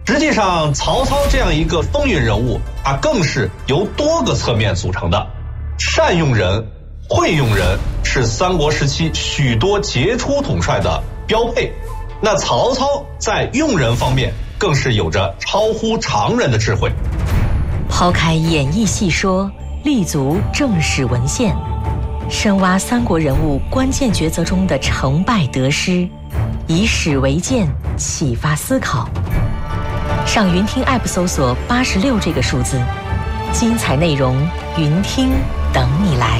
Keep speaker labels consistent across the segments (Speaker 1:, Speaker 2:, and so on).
Speaker 1: 实际上，曹操这样一个风云人物，他更是由多个侧面组成的。善用人、会用人是三国时期许多杰出统帅的标配。那曹操在用人方面更是有着超乎常人的智慧。
Speaker 2: 抛开演义细说，立足正史文献，深挖三国人物关键抉择中的成败得失，以史为鉴，启发思考。上云听 App 搜索86这个数字，精彩内容云听等你来。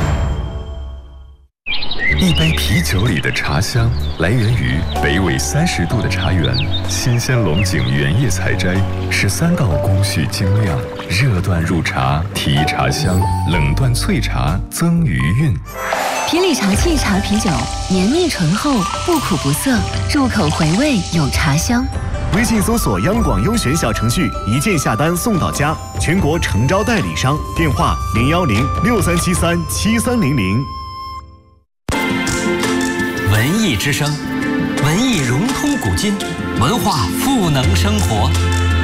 Speaker 3: 一杯啤酒里的茶香来源于北纬30度的茶园，新鲜龙井原叶采摘，13道工序精酿，热断入茶提茶香，冷断萃茶增余韵。
Speaker 4: 皮里茶器茶啤酒，绵密醇厚，不苦不涩，入口回味有茶香。
Speaker 5: 微信搜索央广优选小程序，一键下单送到家，全国诚招代理商，电话01063737300。
Speaker 6: 文艺之声，文艺融通古今，文化赋能生活。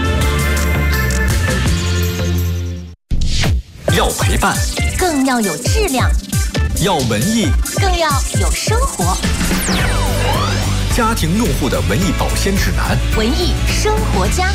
Speaker 6: 要陪伴，
Speaker 7: 更要有质量；
Speaker 6: 要文艺，
Speaker 7: 更要有生活。
Speaker 6: 家庭用户的文艺保鲜指南，
Speaker 7: 文艺生活家。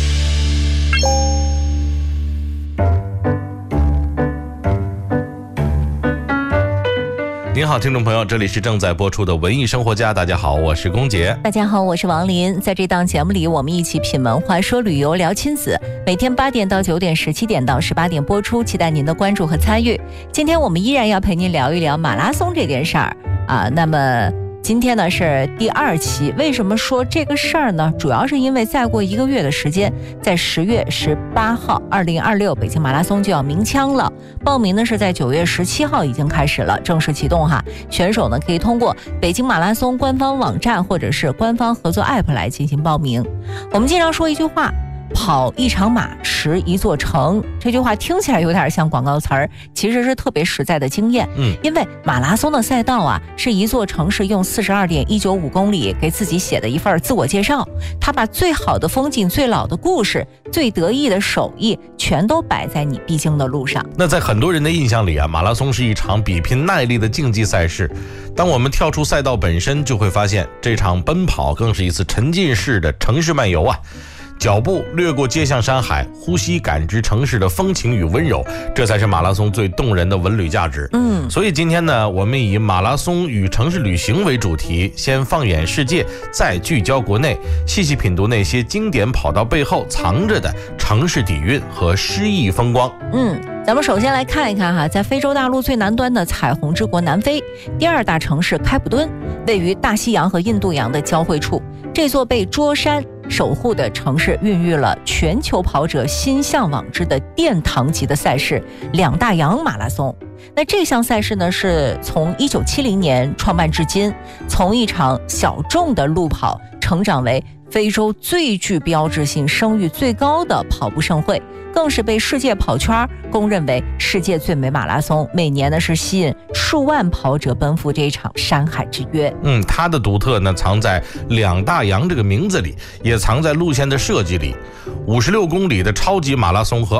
Speaker 8: 您好，听众朋友，这里是正在播出的文艺生活家。大家好，我是龚杰。
Speaker 2: 大家好，我是王林。在这档节目里，我们一起品文化、说旅游、聊亲子。每天8点到9点，17点到18点播出，期待您的关注和参与。今天我们依然要陪您聊一聊马拉松这件事儿啊。那么今天呢是第2期，为什么说这个事儿呢？主要是因为再过1个月的时间，在10月18号2026北京马拉松就要鸣枪了。报名呢是在9月17号已经开始了，正式启动哈。选手呢可以通过北京马拉松官方网站或者是官方合作 App 来进行报名。我们经常说一句话，跑一场马，驰一座城。这句话听起来有点像广告词儿，其实是特别实在的经验。因为马拉松的赛道啊，是一座城市用42.195公里给自己写的一份自我介绍。他把最好的风景、最老的故事、最得意的手艺，全都摆在你必经的路上。
Speaker 8: 那在很多人的印象里啊，马拉松是一场比拼耐力的竞技赛事。当我们跳出赛道本身，就会发现这场奔跑更是一次沉浸式的城市漫游啊。脚步掠过街巷山海，呼吸感知城市的风情与温柔，这才是马拉松最动人的文旅价值。所以今天呢，我们以马拉松与城市旅行为主题，先放眼世界，再聚焦国内，细细品读那些经典跑道背后藏着的城市底蕴和诗意风光。
Speaker 2: 咱们首先来看一看哈，在非洲大陆最南端的彩虹之国南非，第2大城市开普敦，位于大西洋和印度洋的交汇处。这座被桌山守护的城市孕育了全球跑者心向往之的殿堂级的赛事2大洋马拉松。那这项赛事呢，是从1970年创办至今，从一场小众的路跑成长为非洲最具标志性、声誉最高的跑步盛会，更是被世界跑圈公认为世界最美马拉松。每年呢是吸引数万跑者奔赴这一场山海之约。
Speaker 8: 它的独特呢藏在2大洋这个名字里，也藏在路线的设计里。56公里的超级马拉松和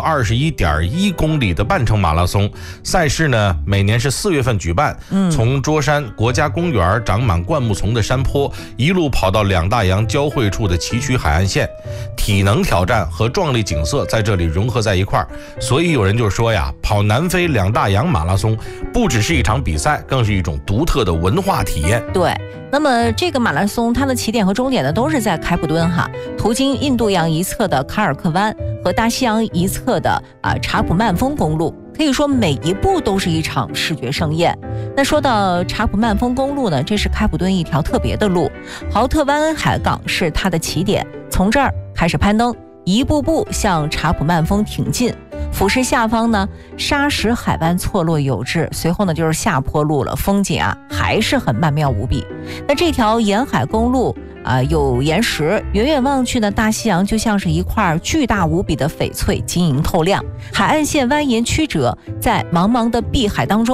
Speaker 8: 21.1公里的半程马拉松赛事呢，每年是4月份举办。从桌山国家公园长满灌木丛的山坡，一路跑到2大洋交汇处的崎岖海岸线，体能挑战和壮丽景色在这里融合在一块儿。所以有人就说呀，跑南非2大洋马拉松不只是一场比赛，更是一种独特的文化体验。
Speaker 2: 对，那么这个马拉松它的起点和终点呢都是在开普敦哈，途经印度洋一侧的卡尔克湾和大西洋一侧的查普曼峰公路，可以说每一步都是一场视觉盛宴。那说到查普曼峰公路呢，这是开普敦一条特别的路，豪特湾海港是它的起点，从这儿开始攀登，一步步向查普曼峰挺进。俯视下方呢，沙石海湾错落有致，随后呢就是下坡路了，风景还是很曼妙无比。那这条沿海公路有岩石，远远望去呢，大西洋就像是一块巨大无比的翡翠，晶莹透亮。海岸线蜿蜒曲折，在茫茫的碧海当中，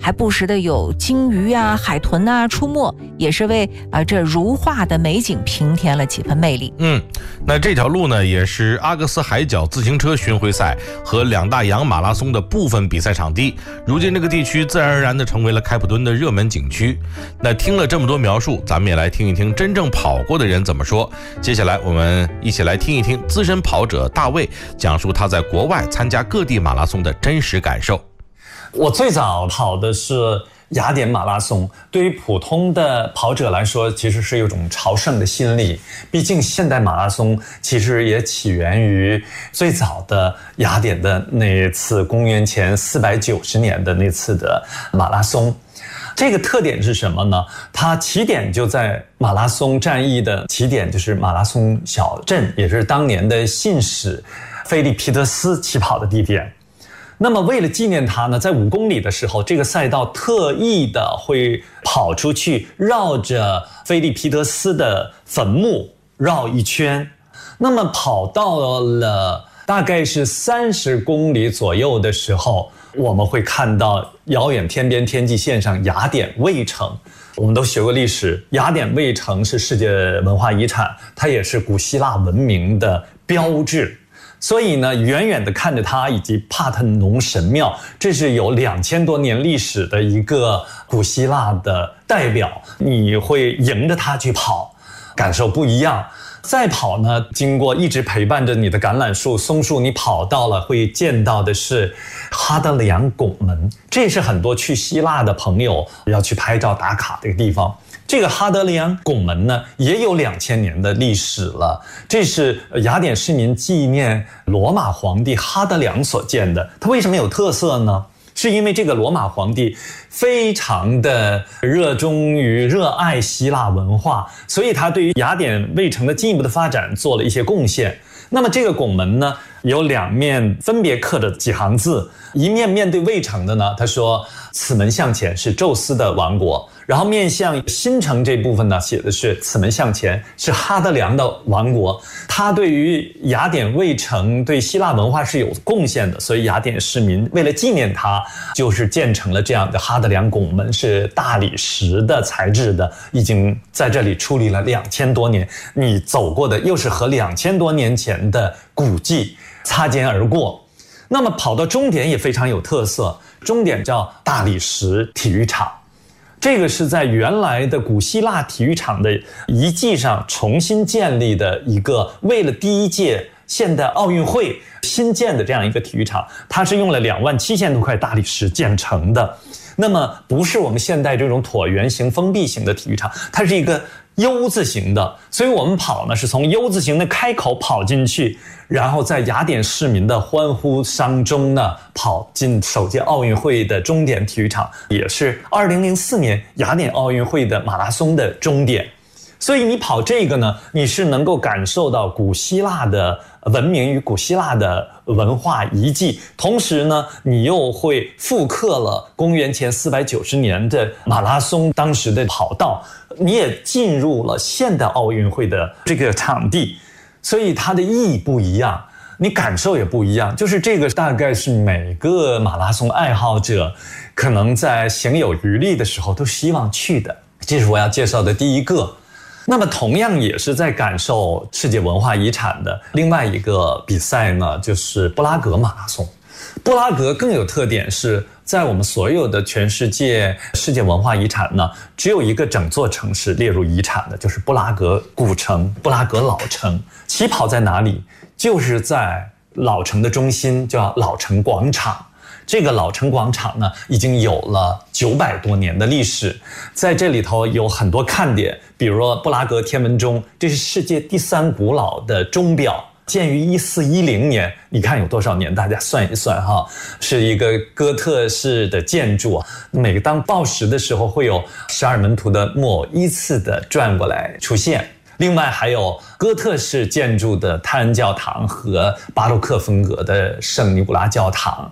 Speaker 2: 还不时的有鲸鱼啊、海豚啊出没，也是为这如画的美景平添了几分魅力。
Speaker 8: 那这条路呢，也是阿格斯海角自行车巡回赛和两大洋马拉松的部分比赛场地。如今这个地区自然而然的成为了开普敦的热门景区。那听了这么多描述，咱们也来听一听真正跑过的人怎么说。接下来我们一起来听一听资深跑者大卫讲述他在国外参加各地马拉松的真实感受。
Speaker 9: 我最早跑的是雅典马拉松，对于普通的跑者来说，其实是有种朝圣的心理。毕竟现代马拉松其实也起源于最早的雅典的那一次公元前490年的那次的马拉松。这个特点是什么呢？它起点就在马拉松战役的起点，就是马拉松小镇，也是当年的信使菲利皮德斯起跑的地点。那么为了纪念他呢，在5公里的时候，这个赛道特意的会跑出去，绕着菲利皮德斯的坟墓绕一圈。那么跑到了大概是30公里左右的时候，我们会看到遥远天边天际线上雅典卫城。我们都学过历史，雅典卫城是世界文化遗产，它也是古希腊文明的标志。所以呢，远远的看着它以及帕特农神庙，这是有2000多年历史的一个古希腊的代表，你会迎着它去跑，感受不一样。再跑呢，经过一直陪伴着你的橄榄树、松树，你跑到了会见到的是哈德里昂拱门，这是很多去希腊的朋友要去拍照打卡的一个地方。这个哈德里昂拱门呢，也有2000年的历史了。这是雅典市民纪念罗马皇帝哈德良所建的。它为什么有特色呢？是因为这个罗马皇帝非常的热爱希腊文化，所以他对于雅典卫城的进一步的发展做了一些贡献。那么这个拱门呢，有2面分别刻着几行字，一面面对卫城的呢，他说此门向前是宙斯的王国，然后面向新城这部分呢，写的是此门向前是哈德良的王国。他对于雅典卫城对希腊文化是有贡献的，所以雅典市民为了纪念他，就是建成了这样的哈德良拱门，是大理石的材质的，已经在这里矗立了2000多年。你走过的又是和2000多年前的古迹擦肩而过。那么跑到终点也非常有特色，终点叫大理石体育场，这个是在原来的古希腊体育场的遗迹上重新建立的一个，为了第1届现代奥运会新建的这样一个体育场，它是用了27000多块大理石建成的。那么不是我们现代这种椭圆形封闭型的体育场，它是一个U字形的，所以我们跑呢是从 U 字形的开口跑进去，然后在雅典市民的欢呼声中呢跑进首届奥运会的终点体育场，也是2004年雅典奥运会的马拉松的终点。所以你跑这个呢，你是能够感受到古希腊的文明与古希腊的文化遗迹，同时呢，你又会复刻了公元前490年的马拉松当时的跑道，你也进入了现代奥运会的这个场地，所以它的意义不一样，你感受也不一样。就是这个大概是每个马拉松爱好者可能在行有余力的时候都希望去的，这是我要介绍的第一个。那么同样也是在感受世界文化遗产的另外一个比赛呢，就是布拉格马拉松。布拉格更有特点是在我们所有的全世界世界文化遗产呢，只有一个整座城市列入遗产的，就是布拉格古城、布拉格老城。起跑在哪里？就是在老城的中心，叫老城广场。这个老城广场呢，已经有了900多年的历史，在这里头有很多看点，比如说布拉格天文钟，这是世界第3古老的钟表，建于1410年，你看有多少年？大家算一算哈，是一个哥特式的建筑，每当报时的时候，会有12门徒的木偶依次的转过来出现。另外还有哥特式建筑的泰恩教堂和巴洛克风格的圣尼古拉教堂。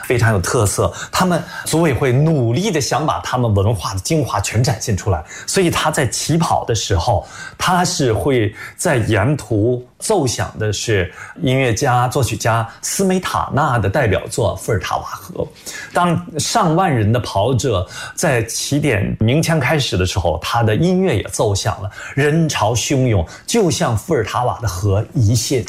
Speaker 9: 非常有特色。他们组委会努力的想把他们文化的精华全展现出来，所以他在起跑的时候，他是会在沿途奏响的是音乐家、作曲家斯梅塔纳的代表作《伏尔塔瓦河》。当上万人的跑者在起点鸣枪开始的时候，他的音乐也奏响了，人潮汹涌，就像伏尔塔瓦的河一泻